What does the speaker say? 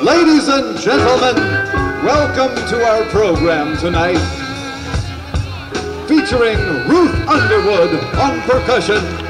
Ladies and gentlemen, welcome to our program tonight, featuring Ruth Underwood on percussion,